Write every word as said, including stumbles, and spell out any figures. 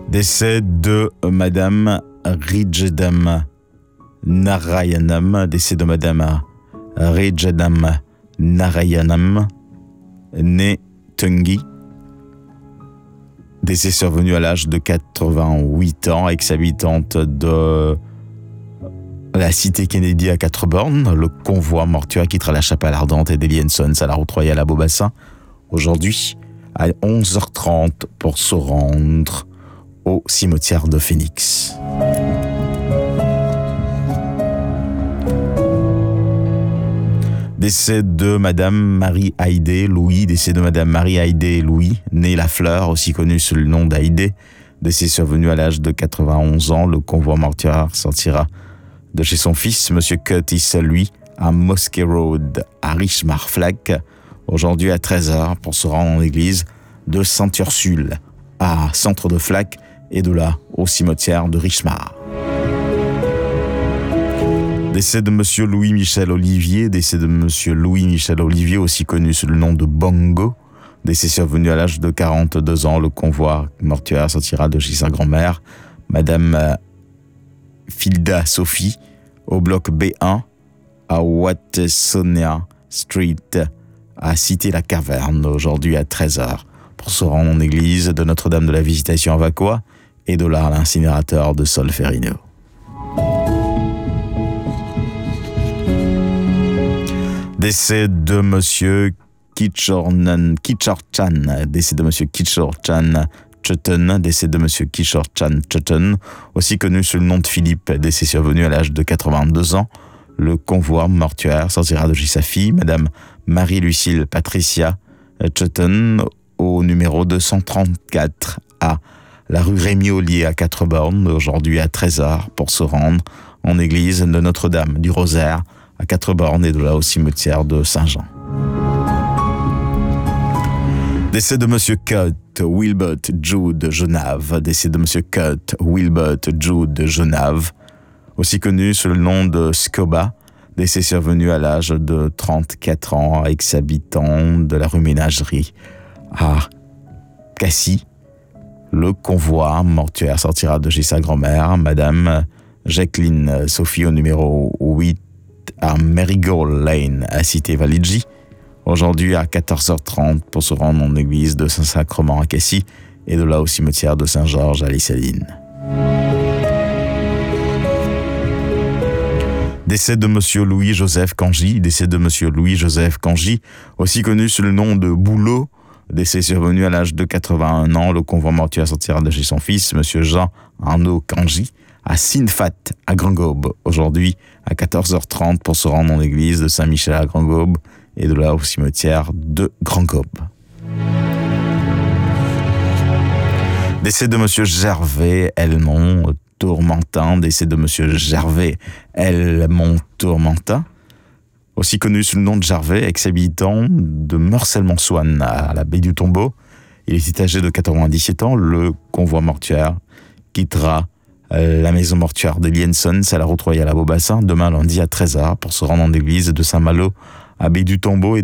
Décès de Madame Rijedam Narayanam, décès de Madame Rijedam Narayanam, née Tungi, décès survenu à l'âge de quatre-vingt-huit ans, ex-habitante de la cité Kennedy à Quatre-Bornes. Le convoi mortuaire quittera la chapelle ardente et d'Elian Sons à la route royale à Beaubassin, aujourd'hui à onze heures trente pour se rendre au cimetière de Phoenix. Décès de Madame Marie-Haïdé Louis, décès de Madame Marie-Haïdé Louis, née Lafleur, aussi connue sous le nom d'Haïdé, décès survenu à l'âge de quatre-vingt-onze ans. Le convoi mortuaire sortira de chez son fils, Monsieur Curtis, lui, à Mosquée Road, à Richmar-Flack, aujourd'hui à treize heures, pour se rendre en l'église de Sainte-Ursule, à Centre de Flack, et de là au cimetière de Richmar. Décès de Monsieur Louis-Michel Olivier, décès de Monsieur Louis-Michel Olivier, aussi connu sous le nom de Bongo, décès survenu à l'âge de quarante-deux ans. Le convoi mortuaire sortira de chez sa grand-mère, Madame Filda Sophie, au bloc B un, à Watsonia Street, à Cité-la-Caverne, aujourd'hui à treize heures, pour se rendre en église de Notre-Dame de la Visitation à Vacois, et de là à l'incinérateur de Solferino. Décès de Monsieur Kichornan, Kichorchan, décès de Monsieur Kichorchan Chutton, décès de Monsieur Kichorchan Chutton, aussi connu sous le nom de Philippe, décès survenu à l'âge de quatre-vingt-deux ans. Le convoi mortuaire sortira de chez sa fille, Madame Marie-Lucille Patricia Chutton, au numéro deux cent trente-quatre à la rue Rémy-Ollier à Quatre-Bornes, aujourd'hui à treize heures, pour se rendre en église de Notre-Dame du Rosaire à Quatre-Bornes et de là au cimetière de Saint-Jean. Décès de Monsieur Kurt Wilbert Jude Genave, décès de Monsieur Kurt Wilbert Jude Genave, aussi connu sous le nom de Scoba, décès survenu à l'âge de trente-quatre ans, ex-habitant de la rue Ménagerie à Cassis. Le convoi mortuaire sortira de chez sa grand-mère, Madame Jacqueline Sophie, au numéro huit à Marigold Lane à Cité-Validji, aujourd'hui à quatorze heures trente, pour se rendre en église de Saint-Sacrement à Cassis et de là au cimetière de Saint-Georges à l'Issaline. Décès de Monsieur Louis-Joseph Cangy, décès de Monsieur Louis-Joseph Cangy, aussi connu sous le nom de Boulot, décès survenu à l'âge de quatre-vingt-un ans. Le convoi mortuaire sortira de chez son fils, Monsieur Jean Arnaud Cangy, à Sinfat à Grand-Gaube, aujourd'hui à quatorze heures trente, pour se rendre en église de Saint-Michel à Grand-Gaube et de là au cimetière de Grand-Gaube. Décès de Monsieur Gervais Helmont Tourmentin, décès de Monsieur Gervais Helmont Tourmentin, aussi connu sous le nom de Gervais, ex-habitant de Meurcel-Monsoine à la baie du Tombeau. Il est âgé de quatre-vingt-dix-sept ans. Le convoi mortuaire quittera la maison mortuaire d'Elian Sons à la route royale à Beaubassin demain lundi à treize heures, pour se rendre en église de Saint-Malo à baie du Tombeau.